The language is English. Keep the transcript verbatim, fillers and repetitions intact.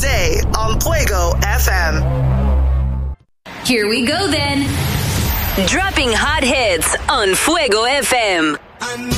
Jose on Fuego F M. Here we go then. Dropping hot hits on Fuego F M.